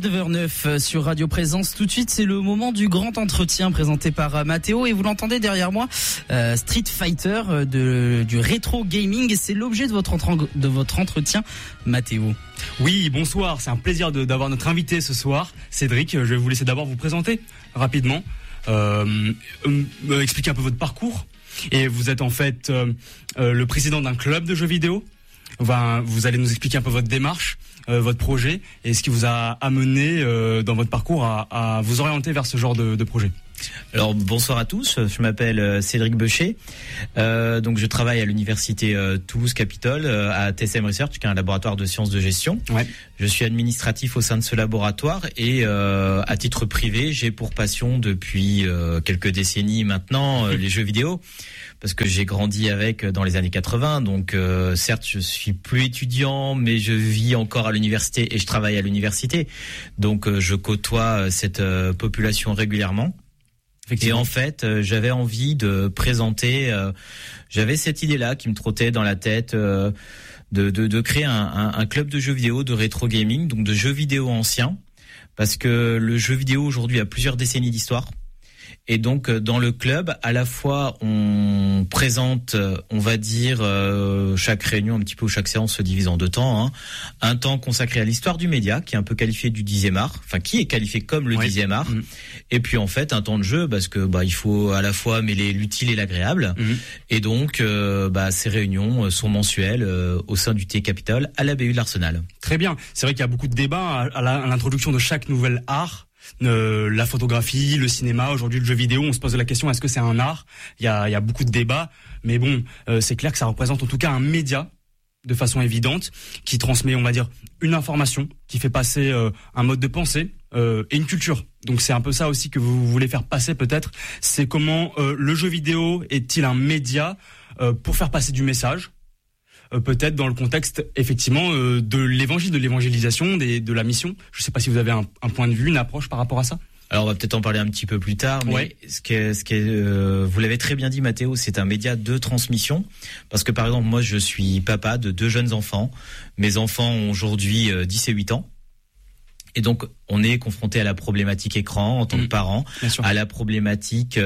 19h09 sur Radio Présence. Tout de suite, c'est le moment du grand entretien présenté par Mathéo. Et vous l'entendez derrière moi, Street Fighter du rétro gaming. Et c'est l'objet de votre entretien, Mathéo. Oui, bonsoir. C'est un plaisir d'avoir notre invité ce soir, Cédric. Je vais vous laisser d'abord vous présenter rapidement, expliquer un peu votre parcours. Et vous êtes en fait le président d'un club de jeux vidéo. Vous allez nous expliquer un peu votre démarche, votre projet et ce qui vous a amené dans votre parcours à vous orienter vers ce genre de projet. Alors bonsoir à tous, je m'appelle Cédric Beucher, donc je travaille à l'université Toulouse-Capitole à TSM Research, qui est un laboratoire de sciences de gestion. Ouais. Je suis administratif au sein de ce laboratoire et à titre privé, j'ai pour passion depuis quelques décennies maintenant les jeux vidéo. Parce que j'ai grandi avec dans les années 80, donc certes je suis plus étudiant, mais je vis encore à l'université et je travaille à l'université, donc je côtoie cette population régulièrement. Et en fait, j'avais envie de présenter, j'avais cette idée-là qui me trottait dans la tête de créer un club de jeux vidéo, de rétro gaming, donc de jeux vidéo anciens, parce que le jeu vidéo aujourd'hui a plusieurs décennies d'histoire. Et donc dans le club, à la fois on présente, on va dire chaque réunion un petit peu, chaque séance se divise en deux temps, hein. Un temps consacré à l'histoire du média, qui est un peu qualifié du 10e art, enfin qui est qualifié comme le 10e art. Et puis en fait un temps de jeu, parce que il faut à la fois mêler l'utile et l'agréable. Et donc ces réunions sont mensuelles au sein du TE Capitole à la BU de l'Arsenal. Très bien. C'est vrai qu'il y a beaucoup de débats à l'introduction de chaque nouvel art. La photographie, le cinéma, aujourd'hui le jeu vidéo, on se pose la question, est-ce que c'est un art ? Il y a beaucoup de débats, mais bon, c'est clair que ça représente en tout cas un média de façon évidente qui transmet, on va dire, une information, qui fait passer un mode de pensée et une culture. Donc c'est un peu ça aussi que vous voulez faire passer peut-être, c'est comment le jeu vidéo est-il un média pour faire passer du message, peut-être dans le contexte effectivement de l'évangile, de l'évangélisation, de la mission. Je ne sais pas si vous avez un point de vue, une approche par rapport à ça. Alors on va peut-être en parler un petit peu plus tard, mais ouais. ce qui est, vous l'avez très bien dit Mathéo, c'est un média de transmission, parce que par exemple moi je suis papa de 2 jeunes enfants, mes enfants ont aujourd'hui 10 et 8 ans. Et donc, on est confronté à la problématique écran en tant que parent, à la problématique,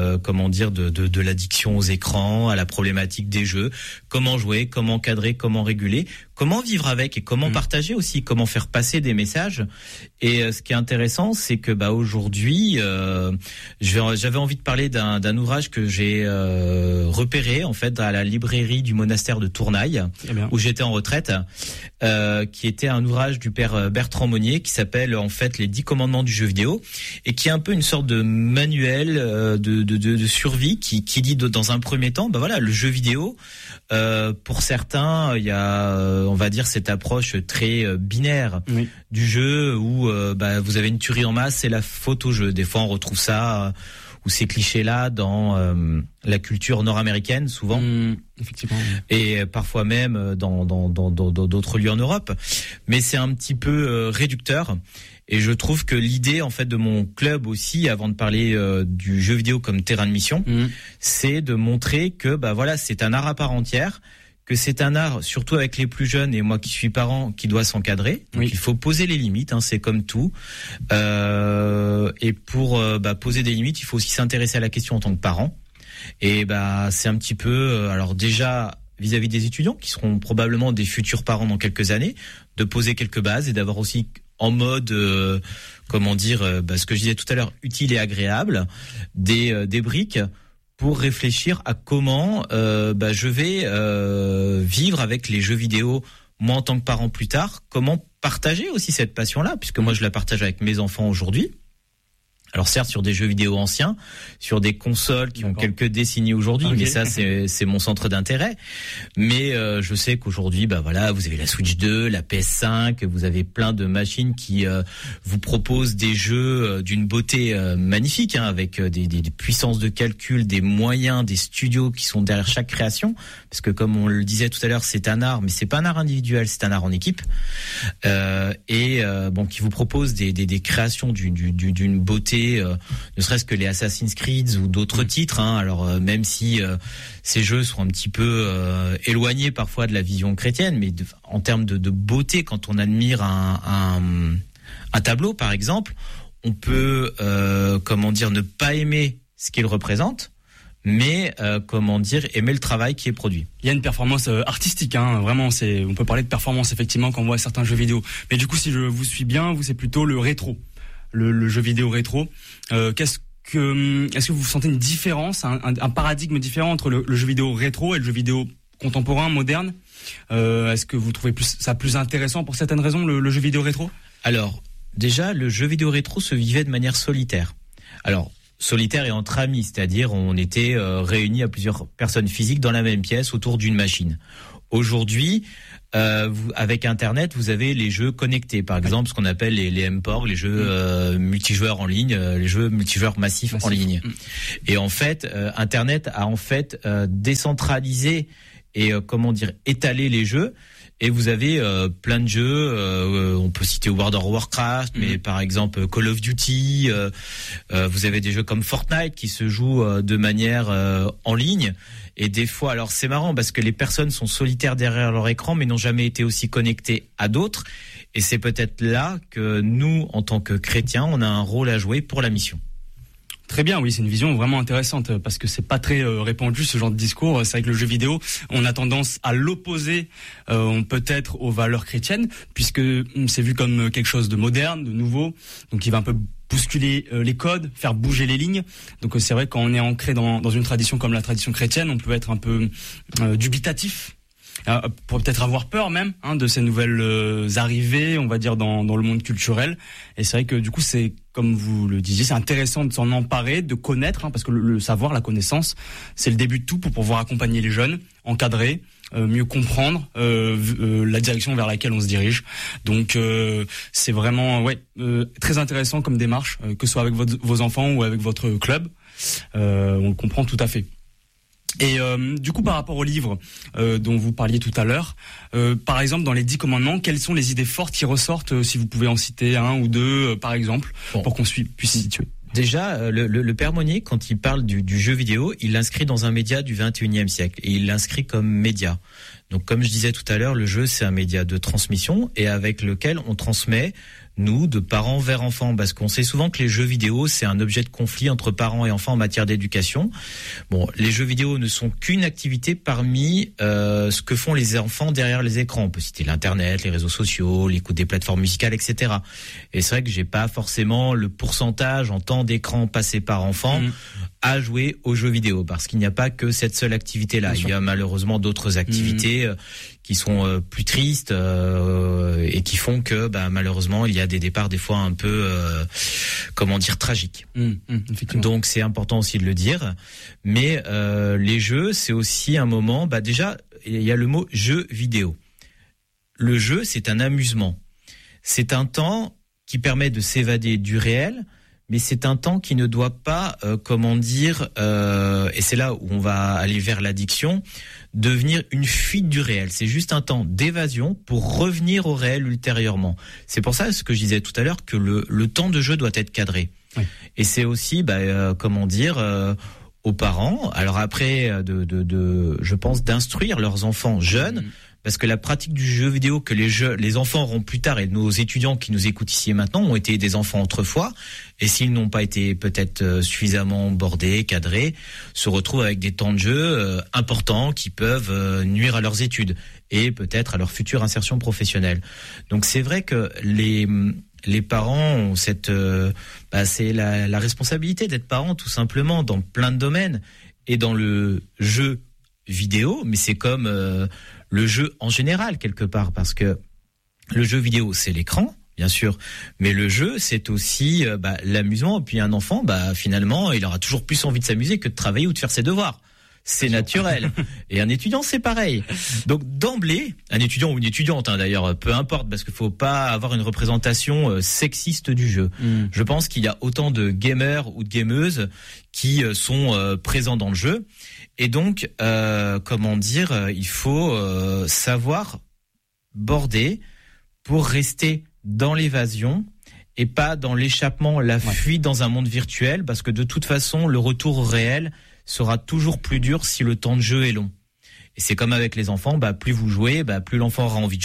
de l'addiction aux écrans, à la problématique des jeux, comment jouer, comment cadrer, comment réguler, comment vivre avec et comment partager aussi, comment faire passer des messages. Et ce qui est intéressant, c'est que aujourd'hui, j'avais envie de parler d'un ouvrage que j'ai repéré en fait à la librairie du monastère de Tournaille, où j'étais en retraite, qui était un ouvrage du père Bertrand Monnier qui s'appelle en fait les 10 commandements du jeu vidéo et qui est un peu une sorte de manuel de survie qui dit dans un premier temps le jeu vidéo pour certains il y a on va dire cette approche très binaire du jeu où vous avez une tuerie en masse, c'est la faute au jeu. Des fois on retrouve ça ou ces clichés-là dans la culture nord-américaine, souvent, effectivement, et parfois même dans d'autres lieux en Europe. Mais c'est un petit peu réducteur. Et je trouve que l'idée, en fait, de mon club aussi, avant de parler du jeu vidéo comme terrain de mission, c'est de montrer que, c'est un art à part entière, que c'est un art, surtout avec les plus jeunes, et moi qui suis parent, qui doit s'encadrer. Donc il faut poser les limites, c'est comme tout. Et pour poser des limites, il faut aussi s'intéresser à la question en tant que parent. Et c'est un petit peu, alors déjà vis-à-vis des étudiants, qui seront probablement des futurs parents dans quelques années, de poser quelques bases et d'avoir aussi en mode, ce que je disais tout à l'heure, utile et agréable, des briques pour réfléchir à comment je vais vivre avec les jeux vidéo, moi en tant que parent plus tard, comment partager aussi cette passion-là, puisque moi je la partage avec mes enfants aujourd'hui. Alors certes sur des jeux vidéo anciens, sur des consoles qui ont quelques décennies aujourd'hui, mais ça c'est mon centre d'intérêt. Mais je sais qu'aujourd'hui, vous avez la Switch 2, la PS5, vous avez plein de machines qui vous proposent des jeux d'une beauté magnifique, avec des puissances de calcul, des moyens, des studios qui sont derrière chaque création. Parce que comme on le disait tout à l'heure, c'est un art, mais c'est pas un art individuel, c'est un art en équipe. Qui vous propose des créations d'une beauté. Ne serait-ce que les Assassin's Creed ou d'autres titres, alors même si ces jeux sont un petit peu éloignés parfois de la vision chrétienne, mais en termes de beauté, quand on admire un Un tableau, par exemple, on peut, ne pas aimer ce qu'il représente, mais aimer le travail qui est produit. Il y a une performance artistique, vraiment. On peut parler de performance effectivement quand on voit certains jeux vidéo. Mais du coup, si je vous suis bien, vous c'est plutôt le rétro, le jeu vidéo rétro. Est-ce que vous sentez une différence, un paradigme différent entre le jeu vidéo rétro et le jeu vidéo contemporain, moderne? Est-ce que vous trouvez ça plus intéressant pour certaines raisons, le jeu vidéo rétro? Alors, déjà, le jeu vidéo rétro se vivait de manière solitaire. Alors, solitaire et entre amis, c'est-à-dire on était réunis à plusieurs personnes physiques dans la même pièce autour d'une machine. Aujourd'hui, avec Internet, vous avez les jeux connectés, par exemple ce qu'on appelle les MPORG, les jeux multijoueurs en ligne, les jeux multijoueurs massifs en ligne. Et en fait, Internet a décentralisé et étalé les jeux. Et vous avez plein de jeux, on peut citer World of Warcraft, mais par exemple Call of Duty, vous avez des jeux comme Fortnite qui se jouent de manière en ligne. Et des fois, alors c'est marrant parce que les personnes sont solitaires derrière leur écran mais n'ont jamais été aussi connectées à d'autres. Et c'est peut-être là que nous, en tant que chrétiens, on a un rôle à jouer pour la mission. Très bien, oui, c'est une vision vraiment intéressante parce que c'est pas très répandu ce genre de discours. C'est vrai que le jeu vidéo, on a tendance à l'opposer peut-être aux valeurs chrétiennes puisque c'est vu comme quelque chose de moderne, de nouveau, donc il va un peu bousculer les codes, faire bouger les lignes. Donc c'est vrai que quand on est ancré dans une tradition comme la tradition chrétienne, on peut être un peu dubitatif. Pour peut-être avoir peur même de ces nouvelles arrivées, on va dire dans le monde culturel. Et c'est vrai que du coup c'est, comme vous le disiez, c'est intéressant de s'en emparer, de connaître, parce que le savoir, la connaissance, c'est le début de tout pour pouvoir accompagner les jeunes, encadrer, mieux comprendre la direction vers laquelle on se dirige. Donc c'est vraiment très intéressant comme démarche, que ce soit avec vos enfants ou avec votre club. On le comprend tout à fait. Et du coup, par rapport au livre dont vous parliez tout à l'heure, par exemple, dans les 10 commandements, quelles sont les idées fortes qui ressortent, si vous pouvez en citer un ou deux, par exemple, pour qu'on puisse s'y situer? Déjà, le Père Monnier, quand il parle du jeu vidéo, il l'inscrit dans un média du 21e siècle et il l'inscrit comme média. Donc, comme je disais tout à l'heure, le jeu, c'est un média de transmission et avec lequel on transmet, nous, de parents vers enfants, parce qu'on sait souvent que les jeux vidéo, c'est un objet de conflit entre parents et enfants en matière d'éducation. Bon, les jeux vidéo ne sont qu'une activité parmi ce que font les enfants derrière les écrans. On peut citer l'internet, les réseaux sociaux, l'écoute des plateformes musicales, etc. Et c'est vrai que j'ai pas forcément le pourcentage en temps d'écran passé par enfant à jouer aux jeux vidéo, parce qu'il n'y a pas que cette seule activité-là. Il y a malheureusement d'autres activités qui sont plus tristes et qui font que malheureusement il y a des départs des fois un peu tragiques. Donc c'est important aussi de le dire. Mais les jeux, c'est aussi un moment, déjà il y a le mot jeu vidéo. Le jeu, c'est un amusement. C'est un temps qui permet de s'évader du réel, mais c'est un temps qui ne doit pas, et c'est là où on va aller vers l'addiction, devenir une fuite du réel. C'est juste un temps d'évasion pour revenir au réel ultérieurement. C'est pour ça, ce que je disais tout à l'heure, que le temps de jeu doit être cadré. Oui. Et c'est aussi, aux parents, alors après, je pense, d'instruire leurs enfants jeunes, parce que la pratique du jeu vidéo que les enfants auront plus tard, et nos étudiants qui nous écoutent ici et maintenant ont été des enfants autrefois, et s'ils n'ont pas été peut-être suffisamment bordés, cadrés, se retrouvent avec des temps de jeu importants qui peuvent nuire à leurs études et peut-être à leur future insertion professionnelle. Donc c'est vrai que les parents ont c'est la responsabilité d'être parents tout simplement dans plein de domaines, et dans le jeu vidéo, mais c'est comme le jeu en général quelque part, parce que le jeu vidéo c'est l'écran bien sûr, mais le jeu c'est aussi l'amusement. Et puis un enfant finalement il aura toujours plus envie de s'amuser que de travailler ou de faire ses devoirs. C'est naturel. Et un étudiant, c'est pareil. Donc d'emblée, un étudiant ou une étudiante, d'ailleurs, peu importe, parce qu'il faut pas avoir une représentation sexiste du jeu. Je pense qu'il y a autant de gamers ou de gameuses qui sont présents dans le jeu. Et donc, il faut savoir border pour rester dans l'évasion et pas dans l'échappement, la fuite dans un monde virtuel, parce que de toute façon, le retour au réel sera toujours plus dur si le temps de jeu est long. Et c'est comme avec les enfants, plus vous jouez, plus l'enfant aura envie de jouer.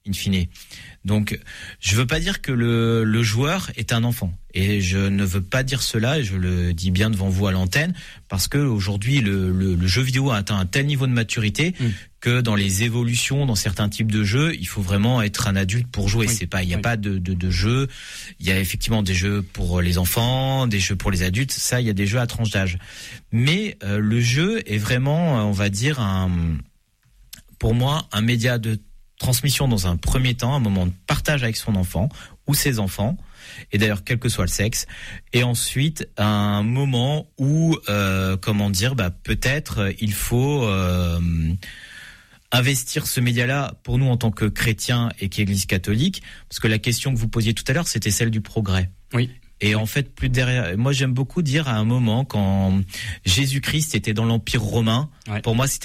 in fine. Donc, je veux pas dire que le joueur est un enfant. Et je ne veux pas dire cela, et je le dis bien devant vous à l'antenne, parce que aujourd'hui, le jeu vidéo a atteint un tel niveau de maturité que dans les évolutions, dans certains types de jeux, il faut vraiment être un adulte pour jouer. C'est pas, il y a pas de jeux. Il y a effectivement des jeux pour les enfants, des jeux pour les adultes. Ça, il y a des jeux à tranche d'âge. Mais le jeu est vraiment, on va dire, pour moi, un média de transmission dans un premier temps, un moment de partage avec son enfant ou ses enfants, et d'ailleurs quel que soit le sexe, et ensuite un moment où peut-être il faut investir ce média-là pour nous en tant que chrétiens et qu'Église catholique, parce que la question que vous posiez tout à l'heure, c'était celle du progrès. Oui. Et en fait, plus derrière, moi j'aime beaucoup dire à un moment quand Jésus-Christ était dans l'Empire romain, pour moi c'était